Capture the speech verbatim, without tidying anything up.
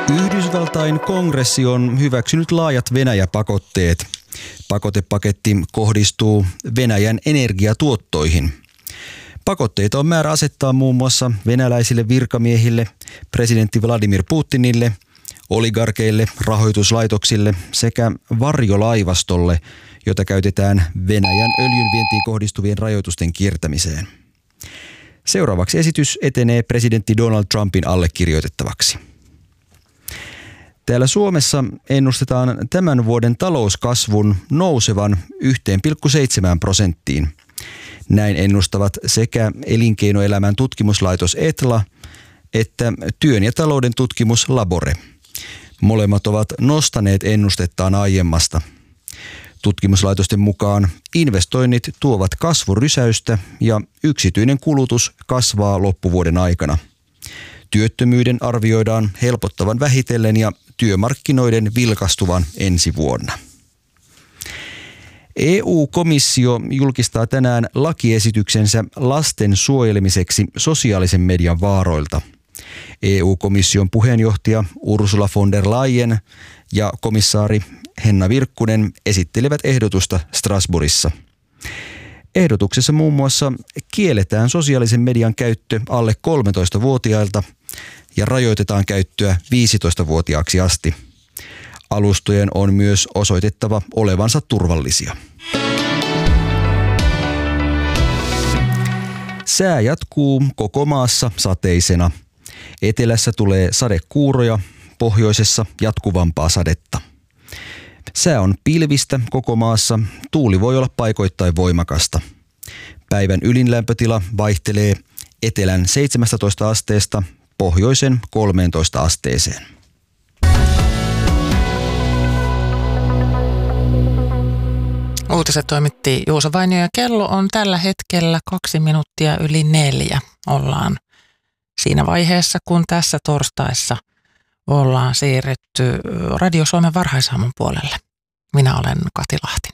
Yhdysvaltain kongressi on hyväksynyt laajat Venäjä-pakotteet. Pakotepaketti kohdistuu Venäjän energiatuottoihin. Pakotteita on määrä asettaa muun muassa venäläisille virkamiehille, presidentti Vladimir Putinille, oligarkeille, rahoituslaitoksille sekä varjolaivastolle, jota käytetään Venäjän öljynvientiin kohdistuvien rajoitusten kiertämiseen. Seuraavaksi esitys etenee presidentti Donald Trumpin allekirjoitettavaksi. Täällä Suomessa ennustetaan tämän vuoden talouskasvun nousevan yksi pilkku seitsemän prosenttiin. Näin ennustavat sekä elinkeinoelämän tutkimuslaitos Etla että työn ja talouden tutkimus Labore. Molemmat ovat nostaneet ennustettaan aiemmasta. Tutkimuslaitosten mukaan investoinnit tuovat kasvurysäystä ja yksityinen kulutus kasvaa loppuvuoden aikana. Työttömyyden arvioidaan helpottavan vähitellen ja työmarkkinoiden vilkastuvan ensi vuonna. E U-komissio julkistaa tänään lakiesityksensä lasten suojelemiseksi sosiaalisen median vaaroilta. E U-komission puheenjohtaja Ursula von der Leyen ja komissaari Henna Virkkunen esittelivät ehdotusta Strasbourgissa. Ehdotuksessa muun muassa kielletään sosiaalisen median käyttö alle kolmetoistavuotiailta ja rajoitetaan käyttöä viisitoistavuotiaaksi asti. Alustojen on myös osoitettava olevansa turvallisia. Sää jatkuu koko maassa sateisena. Etelässä tulee sadekuuroja, pohjoisessa jatkuvampaa sadetta. Sää on pilvistä koko maassa, tuuli voi olla paikoittain voimakasta. Päivän ylinlämpötila vaihtelee etelän seitsemästätoista asteesta pohjoisen kolmeentoista asteeseen. Uutiset toimitti Juuso Vainio ja kello on tällä hetkellä kaksi minuuttia yli neljä. Ollaan siinä vaiheessa, kun tässä torstaissa ollaan siirretty Radio Suomen varhaisaamun puolelle. Minä olen Kati Lahtinen.